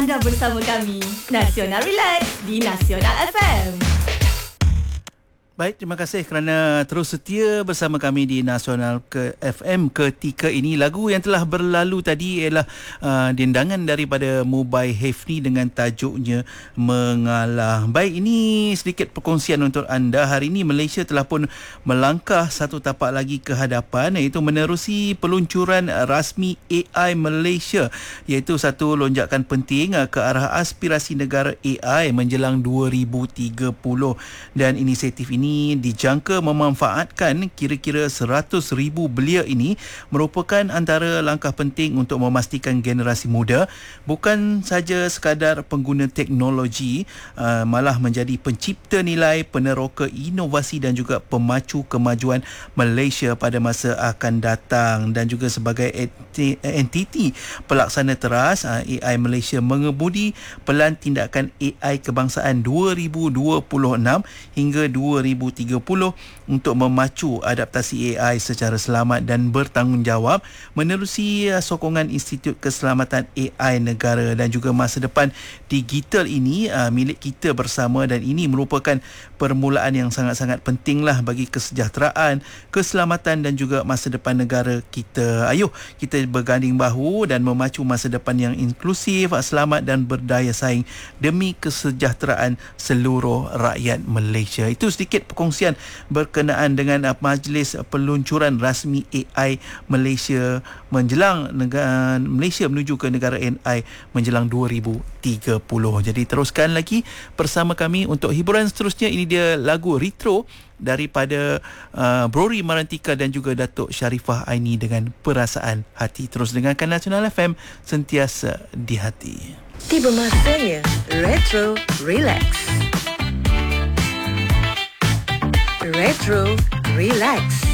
Anda bersama kami, Nasional Relax di Nasional FM. Baik, terima kasih kerana terus setia bersama kami di Nasional FM ketika ini. Lagu yang telah berlalu tadi ialah dendangan daripada Mubai Hafni dengan tajuknya Mengalah. Baik, ini sedikit perkongsian untuk anda. Hari ini Malaysia telah pun melangkah satu tapak lagi ke hadapan, iaitu menerusi peluncuran rasmi AI Malaysia, iaitu satu lonjakan penting ke arah aspirasi negara AI menjelang 2030. Dan inisiatif ini dijangka memanfaatkan kira-kira 100,000 belia ini, merupakan antara langkah penting untuk memastikan generasi muda bukan saja sekadar pengguna teknologi, malah menjadi pencipta nilai, peneroka inovasi dan juga pemacu kemajuan Malaysia pada masa akan datang. Dan juga sebagai entiti pelaksana teras, AI Malaysia mengemudi pelan tindakan AI kebangsaan 2026 hingga 2030 untuk memacu adaptasi AI secara selamat dan bertanggungjawab menerusi sokongan Institut Keselamatan AI Negara. Dan juga masa depan digital ini milik kita bersama, dan ini merupakan permulaan yang sangat-sangat pentinglah bagi kesejahteraan, keselamatan dan juga masa depan negara kita. Ayuh kita berganding bahu dan memacu masa depan yang inklusif, selamat dan berdaya saing demi kesejahteraan seluruh rakyat Malaysia. Itu sedikit perkongsian berkenaan dengan majlis peluncuran rasmi AI Malaysia menjelang Malaysia menuju ke negara AI menjelang 2030. Jadi teruskan lagi bersama kami untuk hiburan seterusnya. Ini dia lagu Retro daripada Brori Marantika dan juga Datuk Sharifah Aini dengan Perasaan Hati. Terus dengarkan Nasional FM, sentiasa di hati. Tiba masanya Retro Relax. Retro Relax.